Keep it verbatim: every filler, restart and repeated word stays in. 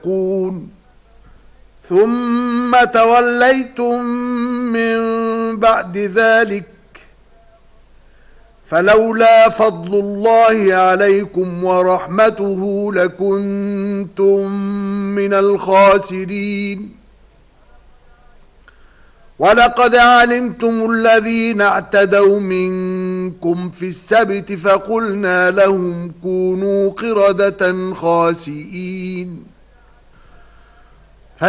يتقون ثم توليتم من بعد ذلك فلولا فضل الله عليكم ورحمته لكنتم من الخاسرين. ولقد علمتم الذين اعتدوا منكم في السبت فقلنا لهم كونوا قردة خاسئين.